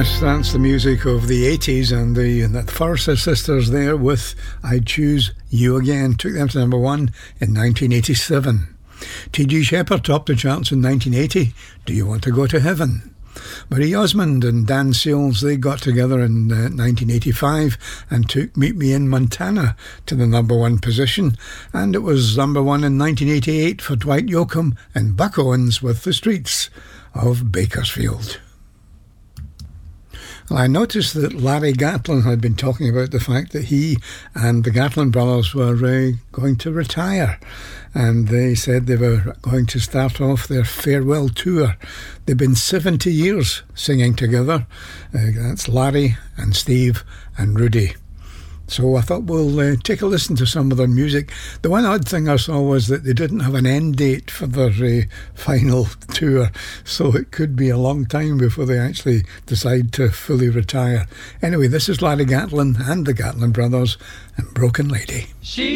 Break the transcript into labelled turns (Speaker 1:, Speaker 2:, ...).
Speaker 1: Yes, that's the music of the 80s, and the Forrester sisters there with I Choose You Again. Took them to number one in 1987. T.G. Shepherd topped the charts in 1980, Do You Want to Go to Heaven? Marie Osmond and Dan Seals, they got together in 1985 and took Meet Me in Montana to the number one position, and it was number one in 1988 for Dwight Yoakam and Buck Owens with The Streets of Bakersfield. Well, I noticed that Larry Gatlin had been talking about the fact that he and the Gatlin brothers were going to retire, and they said they were going to start off their farewell tour. They've been 70 years singing together. That's Larry and Steve and Rudy. So I thought we'll take a listen to some of their music. The one odd thing I saw was that they didn't have an end date for their final tour, so it could be a long time before they actually decide to fully retire. Anyway, this is Larry Gatlin and the Gatlin brothers and Broken Lady.